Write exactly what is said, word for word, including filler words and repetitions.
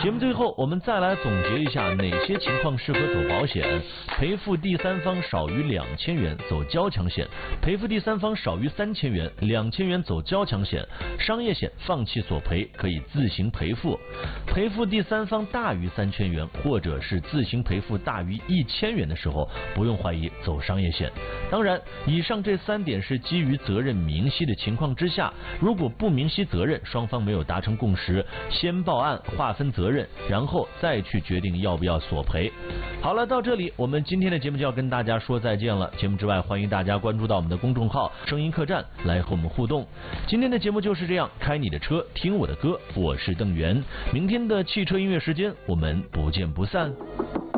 节目最后，我们再来总结一下哪些情况适合走保险。赔付第三方少于两千元走交强险，赔付第三方少于三千元、两千元走交强险。商业险放弃索赔可以自行赔付，赔付第三方大于三千元或者是自行赔付大于一千元的时候，不用怀疑走商业险。当然，以上这三点是基于责任明晰的情况之下，如果不明晰责任，双方没有达成共识，先报案划分责任，然后再去决定要不要索赔。好了，到这里我们今天的节目就要跟大家说再见了。节目之外，欢迎大家关注到我们的公众号声音客栈来和我们互动。今天的节目就是这样，开你的车，听我的歌，我是邓源。明天的汽车音乐时间，我们不见不散。